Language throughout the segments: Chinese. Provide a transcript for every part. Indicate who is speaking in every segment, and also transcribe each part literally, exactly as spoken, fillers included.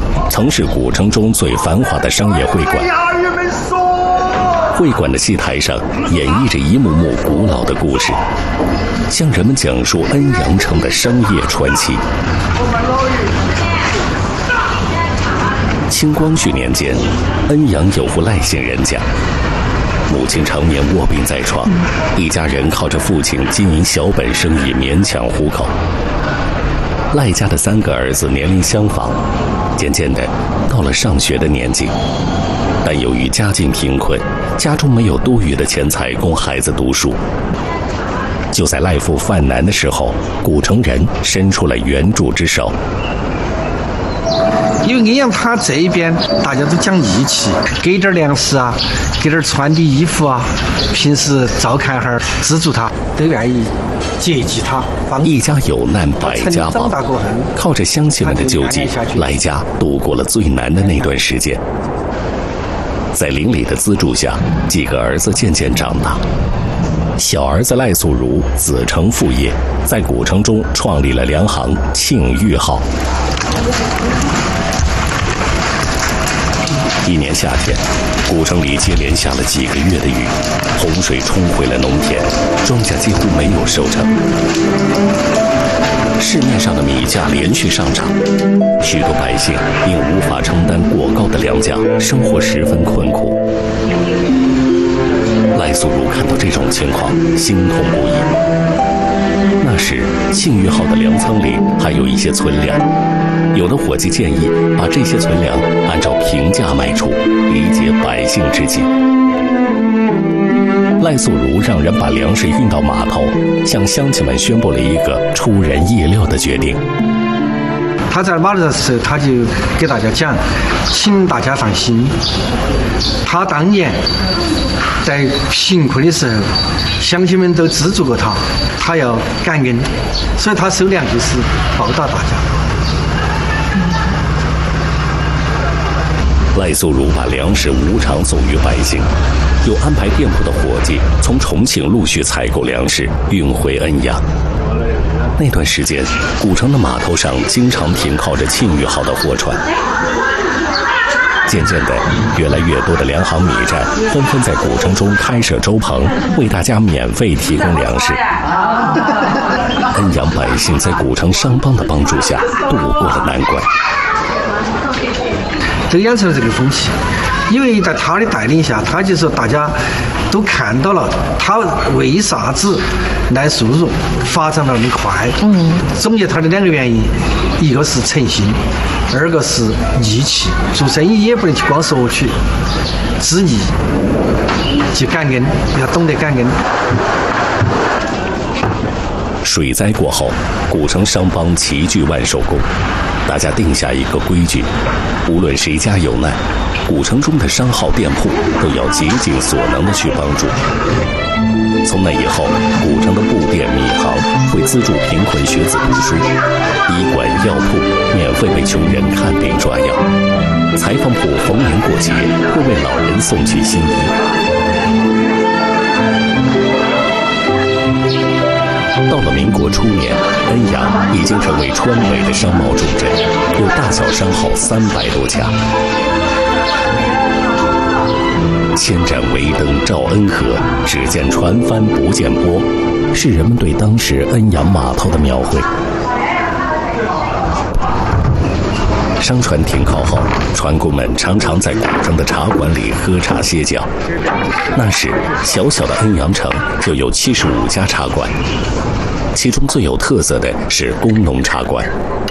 Speaker 1: 曾是古城中最繁华的商业会馆。会馆的戏台上演绎着一幕幕古老的故事，向人们讲述恩阳城的商业传奇。清光绪年间，恩阳有户赖姓人家，母亲常年卧病在床，一家人靠着父亲经营小本生意勉强糊口。赖家的三个儿子年龄相仿，渐渐的到了上学的年纪，但由于家境贫困，家中没有多余的钱财供孩子读书。就在赖父犯难的时候，古城人伸出了援助之手。
Speaker 2: 因为恩阳他这一边大家都讲义气，给点粮食啊，给点穿的衣服啊，平时照看哈儿，资助他，都愿意接济他。
Speaker 1: 一家有难百家帮，靠着乡亲们的救济，赖家度过了最难的那段时间。在邻里的资助下，几个儿子渐渐长大。小儿子赖素如子承父业，在古城中创立了粮行庆裕号。一年夏天，古城里接连下了几个月的雨，洪水冲毁了农田，庄稼几乎没有收成。市面上的米价连续上涨，许多百姓因无法承担过高的粮价，生活十分困苦。赖素如看到这种情况，心痛不已。那时，庆裕号的粮仓里还有一些存粮，有的伙计建议把这些存粮按照平价卖出，以解百姓之急。赖素如让人把粮食运到码头，向乡亲们宣布了一个出人意料的决定。
Speaker 2: 他在码头的时候，他就给大家讲，请大家放心，他当年在贫困的时候，乡亲们都资助过他，他要感恩，所以他收粮就是报答大家。
Speaker 1: 赖素如把粮食无偿送于百姓，又安排店铺的伙计从重庆陆续采购粮食，运回恩阳。那段时间，古城的码头上经常停靠着庆裕号的货船。渐渐的，越来越多的粮行米站纷纷在古城中开设粥棚，为大家免费提供粮食。恩阳百姓在古城商帮的帮助下度过了难关，
Speaker 2: 都养成了这个风气。因为在他的带领下，他就说大家都看到了他为啥子赖素如发展的那么快。嗯，总结他的两个原因，一个是诚心，二个是义气。做生意也不能去光索取，知义就感恩，要懂得感恩。
Speaker 1: 水灾过后，古城商帮齐聚万寿宫，大家定下一个规矩：无论谁家有难，古城中的商号店铺都要竭尽所能的去帮助。从那以后，古城的布店、米行会资助贫困学子读书，医馆、药铺免费为穷人看病抓药，裁缝铺逢年过节会为老人送去新衣。到了民国初年，恩阳已经成为川北的商贸重镇，有大小商号三百多家。千盏围灯照恩河，只见船帆不见波，是人们对当时恩阳码头的描绘。商船停靠后，船工们常常在古城的茶馆里喝茶歇脚。那时，小小的恩阳城就有七十五家茶馆，其中最有特色的是工农茶馆。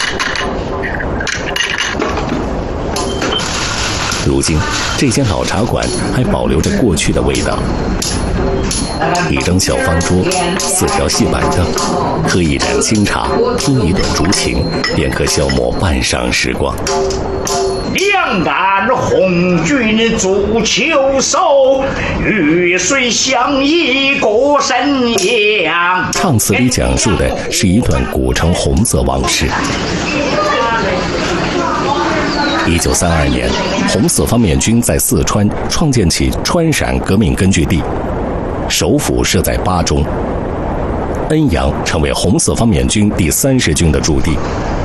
Speaker 1: 如今，这间老茶馆还保留着过去的味道。一张小方桌，四条细板凳，喝一盏清茶，听一段竹琴，便可消磨半晌时光。
Speaker 3: 两岸红军足球手，与水相依过生阳。
Speaker 1: 唱词里讲述的是一段古城红色往事。一九三二年，红四方面军在四川创建起川陕革命根据地，首府设在巴中，恩阳成为红四方面军第三十军的驻地。